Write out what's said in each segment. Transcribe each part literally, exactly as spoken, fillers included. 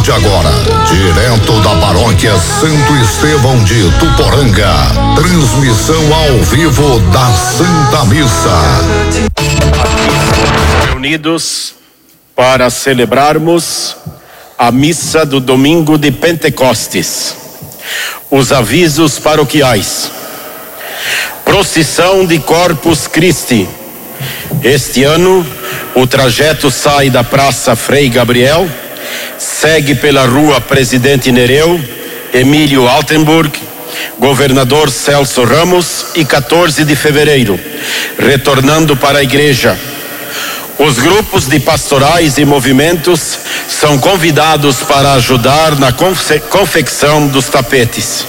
de agora, direto da paróquia Santo Estevão de Tuporanga, transmissão ao vivo da Santa Missa. Reunidos para celebrarmos a missa do domingo de Pentecostes. Os avisos paroquiais. Procissão de Corpus Christi. Este ano, o trajeto sai da Praça Frei Gabriel, segue pela Rua Presidente Nereu, Emílio Altenburg, Governador Celso Ramos e quatorze de fevereiro, retornando para a igreja. Os grupos de pastorais e movimentos são convidados para ajudar na confe- confecção dos tapetes.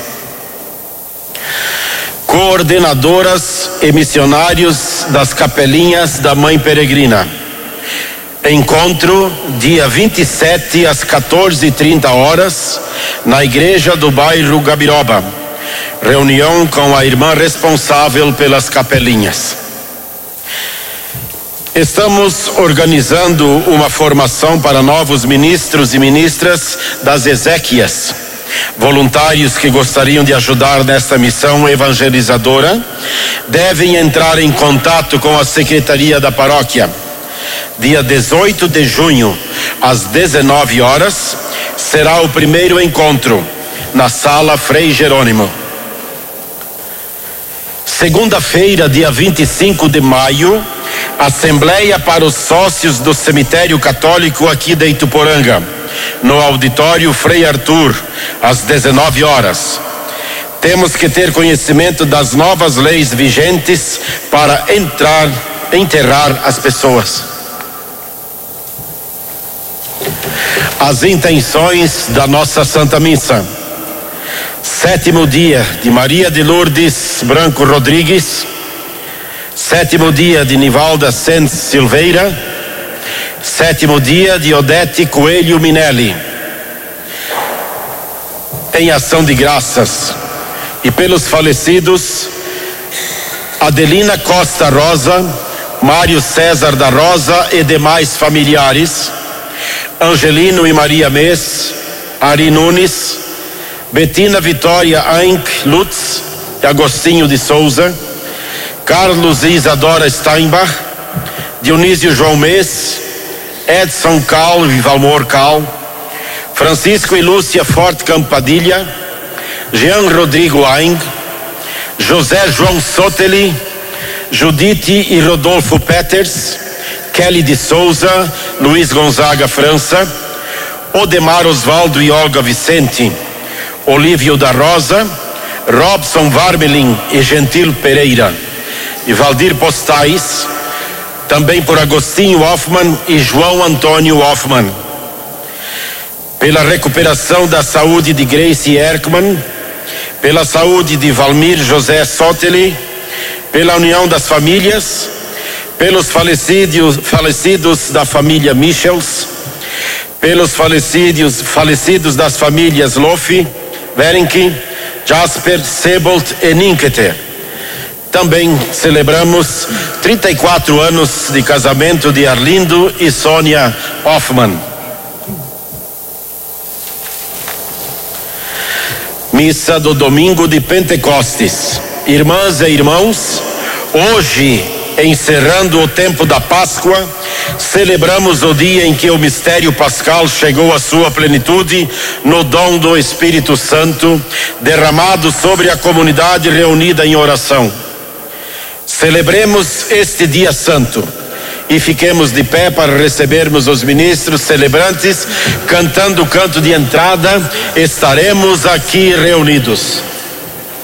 Coordenadoras e missionários das capelinhas da Mãe Peregrina. Encontro dia vinte e sete às quatorze e trinta horas na igreja do bairro Gabiroba. Reunião com a irmã responsável pelas capelinhas. Estamos organizando uma formação para novos ministros e ministras das exéquias. Voluntários que gostariam de ajudar nesta missão evangelizadora devem entrar em contato com a Secretaria da Paróquia. Dia dezoito de junho, às dezenove horas, será o primeiro encontro na Sala Frei Jerônimo. Segunda-feira, dia vinte e cinco de maio, Assembleia para os sócios do Cemitério Católico aqui de Ituporanga, no auditório Frei Arthur, às dezenove horas. Temos que ter conhecimento das novas leis vigentes para entrar, enterrar as pessoas. As intenções da nossa Santa Missa. Sétimo dia de Maria de Lourdes Branco Rodrigues. Sétimo dia de Nivalda Sens Silveira. Sétimo dia de Odete Coelho Minelli. Em ação de graças e pelos falecidos Adelina Costa Rosa, Mário César da Rosa e demais familiares, Angelino e Maria Mês, Ari Nunes, Betina Vitória Ainck Lutz e Agostinho de Souza, Carlos e Isadora Steinbach, Dionísio João Mês, Edson Cal e Valmor Cal, Francisco e Lúcia Forte Campadilha, Jean Rodrigo Aing, José João Soteli, Judite e Rodolfo Peters, Kelly de Souza, Luiz Gonzaga França, Odemar Osvaldo e Olga Vicente, Olívio da Rosa, Robson Varmelin e Gentil Pereira, e Valdir Postais, também por Agostinho Hoffmann e João Antônio Hoffmann. Pela recuperação da saúde de Grace Erkman, pela saúde de Valmir José Soteli, pela união das famílias, pelos falecidos, falecidos da família Michels, pelos falecidos, falecidos das famílias Loffi, Werenke, Jasper, Sebold e Ninkete. Também celebramos trinta e quatro anos de casamento de Arlindo e Sônia Hoffmann. Missa do domingo de Pentecostes. Irmãs e irmãos, hoje, encerrando o tempo da Páscoa, celebramos o dia em que o mistério pascal chegou à sua plenitude no dom do Espírito Santo, derramado sobre a comunidade reunida em oração. Celebremos este dia santo e fiquemos de pé para recebermos os ministros celebrantes, cantando o canto de entrada. Estaremos aqui reunidos.